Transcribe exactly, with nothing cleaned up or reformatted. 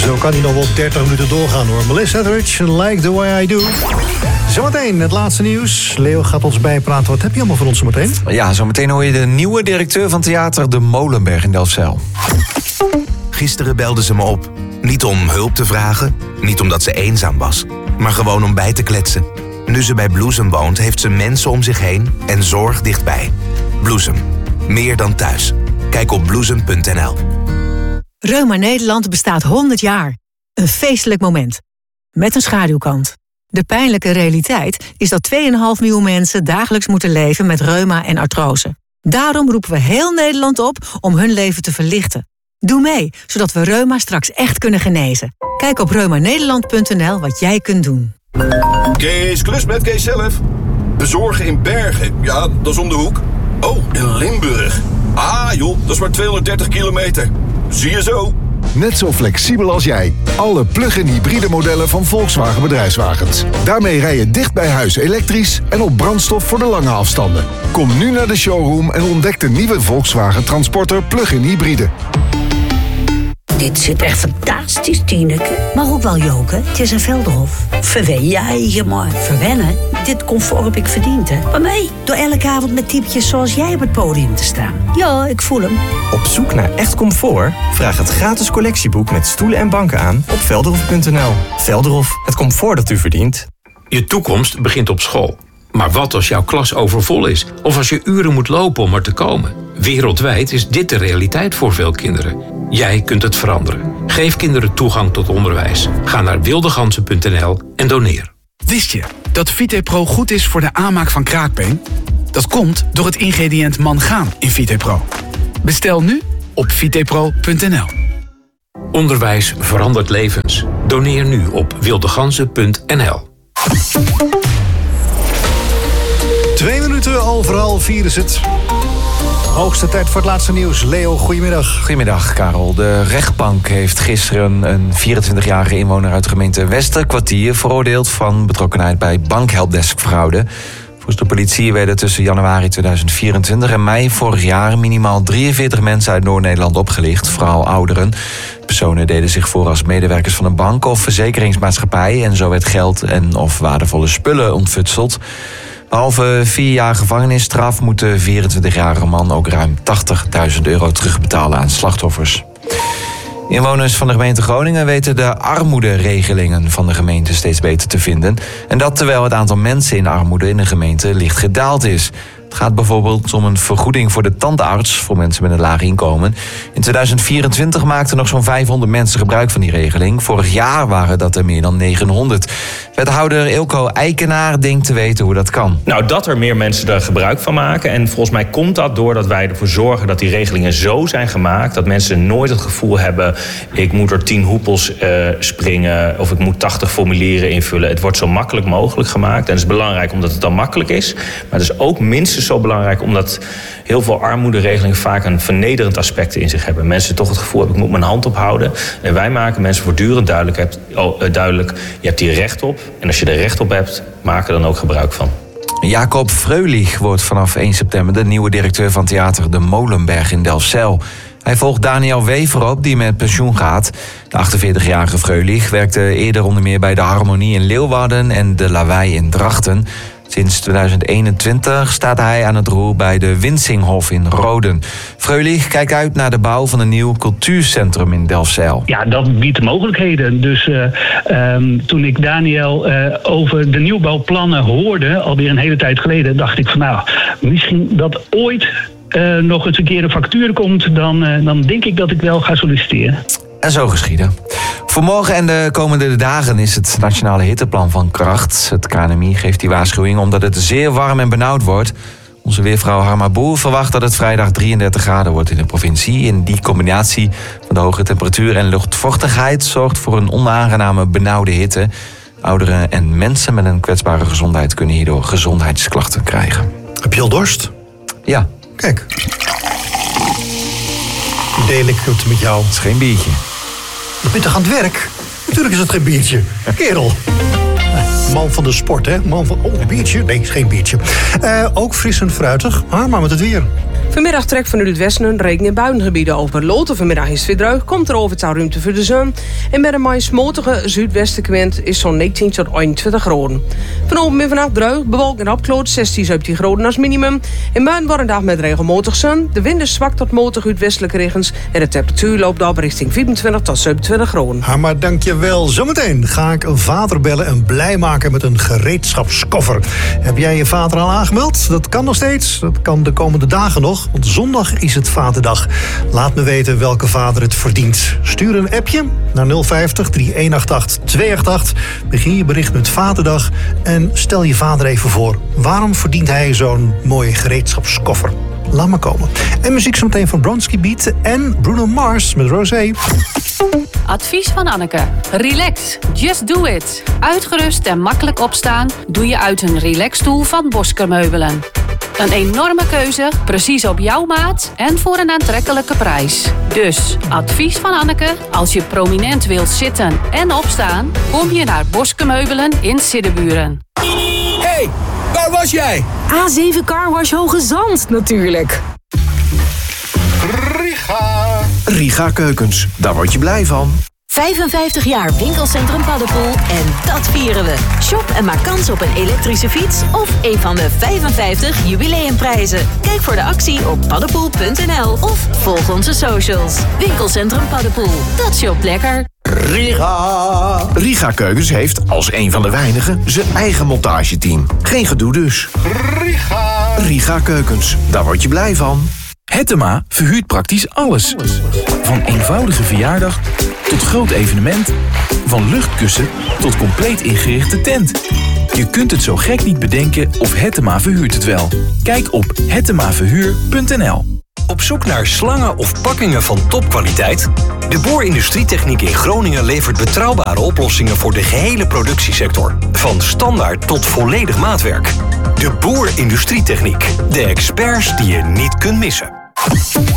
Zo kan hij nog wel dertig minuten doorgaan hoor. Melissa Etheridge, Like the Way I Do. Zometeen het laatste nieuws. Leo gaat ons bijpraten. Wat heb je allemaal voor ons zometeen? Ja, zometeen hoor je de nieuwe directeur van theater De Molenberg in Delfzijl. Gisteren belde ze me op. Niet om hulp te vragen, niet omdat ze eenzaam was, maar gewoon om bij te kletsen. Nu ze bij Bloesem woont, heeft ze mensen om zich heen en zorg dichtbij. Bloesem. Meer dan thuis. Kijk op bloesem punt n l. Reuma Nederland bestaat honderd jaar. Een feestelijk moment. Met een schaduwkant. De pijnlijke realiteit is dat twee komma vijf miljoen mensen dagelijks moeten leven met reuma en artrose. Daarom roepen we heel Nederland op om hun leven te verlichten. Doe mee, zodat we reuma straks echt kunnen genezen. Kijk op reuma nederland punt n l wat jij kunt doen. Kees Klus met Kees zelf. Bezorgen in Bergen. Ja, dat is om de hoek. Oh, in Limburg. Ah joh, dat is maar tweehonderddertig kilometer. Zie je zo. Net zo flexibel als jij. Alle plug-in hybride modellen van Volkswagen Bedrijfswagens. Daarmee rij je dicht bij huis elektrisch en op brandstof voor de lange afstanden. Kom nu naar de showroom en ontdek de nieuwe Volkswagen Transporter plug-in hybride. Dit zit echt fantastisch, Tineke. Maar ook wel Joke, het is een Velderhof. Verwen jij maar. Verwennen? Dit comfort heb ik verdiend, hè. Maar mee, door elke avond met typjes zoals jij op het podium te staan. Ja, ik voel hem. Op zoek naar echt comfort? Vraag het gratis collectieboek met stoelen en banken aan op velderhof punt n l. Velderhof, het comfort dat u verdient. Je toekomst begint op school. Maar wat als jouw klas overvol is? Of als je uren moet lopen om er te komen? Wereldwijd is dit de realiteit voor veel kinderen. Jij kunt het veranderen. Geef kinderen toegang tot onderwijs. Ga naar wildegansen punt n l en doneer. Wist je dat VitePro goed is voor de aanmaak van kraakbeen? Dat komt door het ingrediënt mangaan in VitePro. Bestel nu op vitepro punt n l. Onderwijs verandert levens. Doneer nu op wildegansen punt n l. Twee minuten overal, vier is het. Hoogste tijd voor het laatste nieuws. Leo, goedemiddag. Goedemiddag, Karel. De rechtbank heeft gisteren een vierentwintigjarige inwoner uit de gemeente Westerkwartier veroordeeld van betrokkenheid bij bankhelpdesk-fraude. Volgens de politie werden tussen januari tweeduizend vierentwintig en mei vorig jaar minimaal drieënveertig mensen uit Noord-Nederland opgelicht, vooral ouderen. Personen deden zich voor als medewerkers van een bank of verzekeringsmaatschappij en zo werd geld en of waardevolle spullen ontfutseld. Behalve vier jaar gevangenisstraf moet de vierentwintigjarige man ook ruim tachtigduizend euro terugbetalen aan slachtoffers. Inwoners van de gemeente Groningen weten de armoederegelingen van de gemeente steeds beter te vinden. En dat terwijl het aantal mensen in armoede in de gemeente licht gedaald is. Het gaat bijvoorbeeld om een vergoeding voor de tandarts voor mensen met een laag inkomen. In tweeduizend vierentwintig maakten nog zo'n vijfhonderd mensen gebruik van die regeling. Vorig jaar waren dat er meer dan negenhonderd. Wethouder Eelco Eikenaar denkt te weten hoe dat kan. Nou, dat er meer mensen er gebruik van maken. En volgens mij komt dat doordat wij ervoor zorgen dat die regelingen zo zijn gemaakt dat mensen nooit het gevoel hebben, ik moet er tien hoepels uh, springen of ik moet tachtig formulieren invullen. Het wordt zo makkelijk mogelijk gemaakt. En het is belangrijk omdat het dan makkelijk is. Maar het is ook minstens zo belangrijk omdat heel veel armoederegelingen vaak een vernederend aspect in zich hebben. Mensen toch het gevoel hebben, ik moet mijn hand ophouden. En wij maken mensen voortdurend duidelijk, hebt, oh, uh, duidelijk je hebt hier recht op. En als je er recht op hebt, maak er dan ook gebruik van. Jacob Freulich wordt vanaf één september de nieuwe directeur van theater De Molenberg in Delfzijl. Hij volgt Daniel Wever op, die met pensioen gaat. De achtenveertigjarige Freulich werkte eerder onder meer bij de Harmonie in Leeuwarden en de Lawaai in Drachten. Sinds tweeduizend eenentwintig staat hij aan het roer bij de Winsinghof in Roden. Freulich kijkt uit naar de bouw van een nieuw cultuurcentrum in Delfzijl. Ja, dat biedt mogelijkheden. Dus uh, um, toen ik Daniel uh, over de nieuwbouwplannen hoorde, alweer een hele tijd geleden, dacht ik van nou, misschien dat ooit uh, nog eens een keer een factuur komt, dan, uh, dan denk ik dat ik wel ga solliciteren. En zo geschieden. Voor morgen en de komende dagen is het nationale hitteplan van kracht. Het K N M I geeft die waarschuwing omdat het zeer warm en benauwd wordt. Onze weervrouw Harma Boer verwacht dat het vrijdag drieëndertig graden wordt in de provincie. En die combinatie van de hoge temperatuur en luchtvochtigheid zorgt voor een onaangename benauwde hitte. Ouderen en mensen met een kwetsbare gezondheid kunnen hierdoor gezondheidsklachten krijgen. Heb je al dorst? Ja. Kijk. Deel ik het met jou. Het is geen biertje. Je bent toch aan het werk? Natuurlijk is het geen biertje. Kerel. Man van de sport, hè? Man van... Oh, een biertje? Nee, is geen biertje. Uh, ook fris en fruitig, maar met het weer. Vanmiddag trekt vanuit het westen een regen in buitengebieden over. Loten vanmiddag is het weer droog, komt er overal ruimte voor de zon. En met een maar smotige zuidwestenwind is zo'n negentien tot eenentwintig graden. Vanochtend en vannacht droog, bewolkt en opkloot, zestien, zeventien graden als minimum. En morgen wordt een dag met regelmatig zon. De wind is zwak tot matig uit westelijke regens. En de temperatuur loopt op richting vierentwintig tot zevenentwintig graden. Ha, maar dankjewel. Zometeen ga ik een vader bellen en blij maken met een gereedschapskoffer. Heb jij je vader al aangemeld? Dat kan nog steeds. Dat kan de komende dagen nog. Want zondag is het Vaderdag. Laat me weten welke vader het verdient. Stuur een appje naar nul vijftig, drie een acht acht, twee acht acht. Begin je bericht met Vaderdag. En stel je vader even voor. Waarom verdient hij zo'n mooie gereedschapskoffer? Laat maar komen. En muziek zometeen van Bronski Beat en Bruno Mars met Rosé. Advies van Anneke. Relax, just do it. Uitgerust en makkelijk opstaan doe je uit een relaxstoel van Bosker Meubelen. Een enorme keuze, precies op jouw maat en voor een aantrekkelijke prijs. Dus, advies van Anneke, als je prominent wilt zitten en opstaan, kom je naar Bosker Meubelen in Siddeburen. Hey, waar was jij? A zeven Carwash Hoge Zand, natuurlijk. Riga. Riga Keukens, daar word je blij van. vijfenvijftig jaar winkelcentrum Paddepoel en dat vieren we. Shop en maak kans op een elektrische fiets of een van de vijfenvijftig jubileumprijzen. Kijk voor de actie op paddepoel punt n l of volg onze socials. Winkelcentrum Paddepoel, dat shopt lekker. Riga. Riga Keukens heeft, als een van de weinigen, zijn eigen montageteam. Geen gedoe dus. Riga. Riga Keukens, daar word je blij van. Hettema verhuurt praktisch alles. Van eenvoudige verjaardag tot groot evenement. Van luchtkussen tot compleet ingerichte tent. Je kunt het zo gek niet bedenken of Hettema verhuurt het wel. Kijk op hettema verhuur punt n l. Op zoek naar slangen of pakkingen van topkwaliteit? De Boer Industrietechniek in Groningen levert betrouwbare oplossingen voor de gehele productiesector. Van standaard tot volledig maatwerk. De Boer Industrietechniek. De experts die je niet kunt missen.